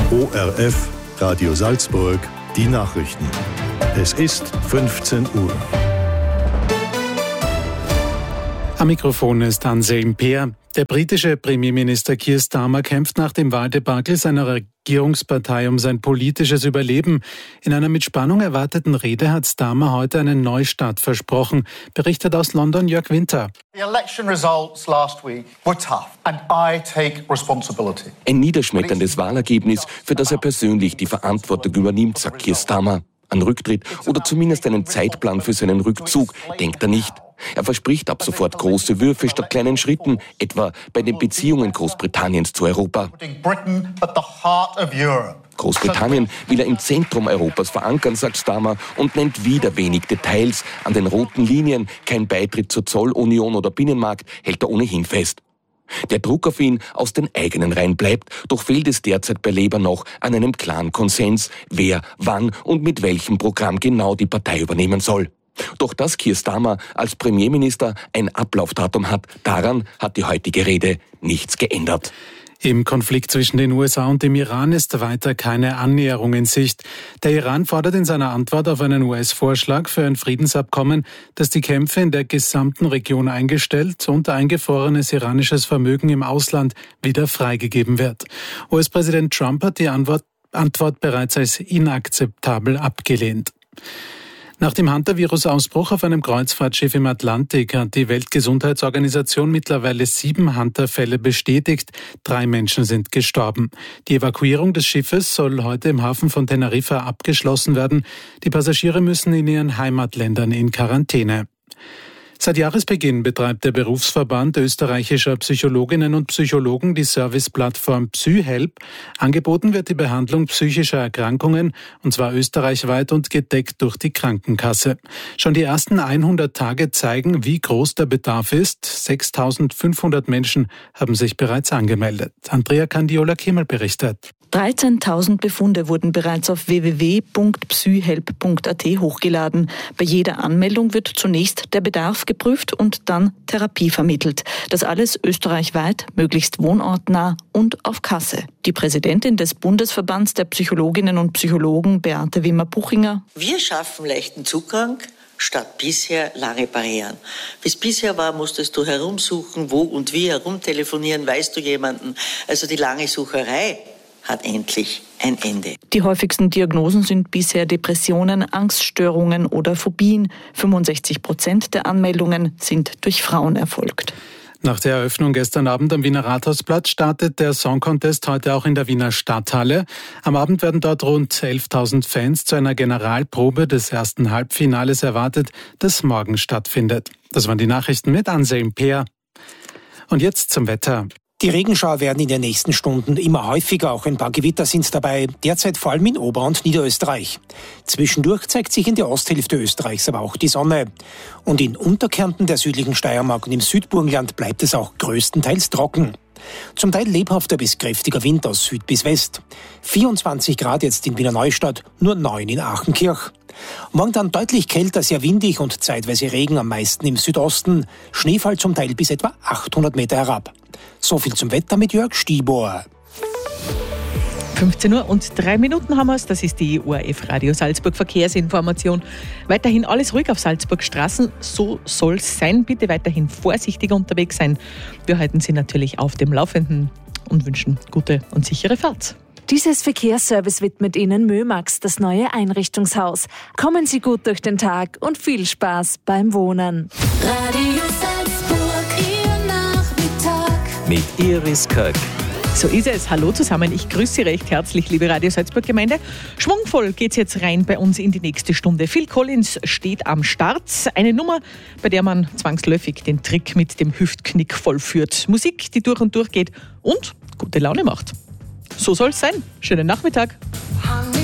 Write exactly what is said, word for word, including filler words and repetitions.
O R F, Radio Salzburg, die Nachrichten. Es ist fünfzehn Uhr. Am Mikrofon ist Anselm Peer. Der britische Premierminister Keir Starmer kämpft nach dem Wahldebakel seiner Regierungspartei um sein politisches Überleben. In einer mit Spannung erwarteten Rede hat Starmer heute einen Neustart versprochen, berichtet aus London Jörg Winter. The election results last week were tough and I take responsibility. Ein niederschmetterndes Wahlergebnis, für das er persönlich die Verantwortung übernimmt, sagt Keir Starmer. An Rücktritt oder zumindest einen Zeitplan für seinen Rückzug denkt er nicht. Er verspricht ab sofort große Würfe statt kleinen Schritten, etwa bei den Beziehungen Großbritanniens zu Europa. Großbritannien will er im Zentrum Europas verankern, sagt Starmer, und nennt wieder wenig Details. An den roten Linien, kein Beitritt zur Zollunion oder Binnenmarkt, hält er ohnehin fest. Der Druck auf ihn aus den eigenen Reihen bleibt, doch fehlt es derzeit bei Labour noch an einem klaren Konsens, wer, wann und mit welchem Programm genau die Partei übernehmen soll. Doch dass Keir Starmer als Premierminister ein Ablaufdatum hat, daran hat die heutige Rede nichts geändert. Im Konflikt zwischen den U S A und dem Iran ist weiter keine Annäherung in Sicht. Der Iran fordert in seiner Antwort auf einen U S-Vorschlag für ein Friedensabkommen, das die Kämpfe in der gesamten Region eingestellt und eingefrorenes iranisches Vermögen im Ausland wieder freigegeben wird. U S-Präsident Trump hat die Antwort, Antwort bereits als inakzeptabel abgelehnt. Nach dem Hunter-Virus-Ausbruch auf einem Kreuzfahrtschiff im Atlantik hat die Weltgesundheitsorganisation mittlerweile sieben Hunter-Fälle bestätigt. Drei Menschen sind gestorben. Die Evakuierung des Schiffes soll heute im Hafen von Teneriffa abgeschlossen werden. Die Passagiere müssen in ihren Heimatländern in Quarantäne. Seit Jahresbeginn betreibt der Berufsverband österreichischer Psychologinnen und Psychologen die Serviceplattform PsyHelp. Angeboten wird die Behandlung psychischer Erkrankungen, und zwar österreichweit und gedeckt durch die Krankenkasse. Schon die ersten hundert Tage zeigen, wie groß der Bedarf ist. sechstausendfünfhundert Menschen haben sich bereits angemeldet. Andrea Candiola-Kimmel berichtet. dreizehntausend Befunde wurden bereits auf w w w punkt psyhelp punkt a t hochgeladen. Bei jeder Anmeldung wird zunächst der Bedarf geprüft und dann Therapie vermittelt. Das alles österreichweit, möglichst wohnortnah und auf Kasse. Die Präsidentin des Bundesverbands der Psychologinnen und Psychologen, Beate Wimmer-Puchinger: Wir schaffen leichten Zugang statt bisher lange Barrieren. Bis bisher war, musstest du herumsuchen, wo und wie herumtelefonieren, weißt du jemanden. Also die lange Sucherei hat endlich ein Ende. Die häufigsten Diagnosen sind bisher Depressionen, Angststörungen oder Phobien. fünfundsechzig Prozent der Anmeldungen sind durch Frauen erfolgt. Nach der Eröffnung gestern Abend am Wiener Rathausplatz startet der Song Contest heute auch in der Wiener Stadthalle. Am Abend werden dort rund elftausend Fans zu einer Generalprobe des ersten Halbfinales erwartet, das morgen stattfindet. Das waren die Nachrichten mit Anselm Peer. Und jetzt zum Wetter. Die Regenschauer werden in den nächsten Stunden immer häufiger, auch ein paar Gewitter sind dabei, derzeit vor allem in Ober- und Niederösterreich. Zwischendurch zeigt sich in der Osthälfte Österreichs aber auch die Sonne. Und in Unterkärnten, der südlichen Steiermark und im Südburgenland bleibt es auch größtenteils trocken. Zum Teil lebhafter bis kräftiger Wind aus Süd bis West. vierundzwanzig Grad jetzt in Wiener Neustadt, nur neun in Achenkirch. Morgen dann deutlich kälter, sehr windig und zeitweise Regen, am meisten im Südosten. Schneefall zum Teil bis etwa achthundert Meter herab. So viel zum Wetter mit Jörg Stieber. fünfzehn Uhr und drei Minuten haben wir es. Das ist die O R F Radio Salzburg Verkehrsinformation. Weiterhin alles ruhig auf Salzburg Straßen. So soll es sein. Bitte weiterhin vorsichtiger unterwegs sein. Wir halten Sie natürlich auf dem Laufenden und wünschen gute und sichere Fahrt. Dieses Verkehrsservice widmet Ihnen Mömax, das neue Einrichtungshaus. Kommen Sie gut durch den Tag und viel Spaß beim Wohnen. Radio Salzburg, Ihr Nachmittag. Mit Iris Kirk. So ist es. Hallo zusammen. Ich grüße Sie recht herzlich, liebe Radio Salzburg Gemeinde. Schwungvoll geht's jetzt rein bei uns in die nächste Stunde. Phil Collins steht am Start. Eine Nummer, bei der man zwangsläufig den Trick mit dem Hüftknick vollführt. Musik, die durch und durch geht und gute Laune macht. So soll's sein. Schönen Nachmittag.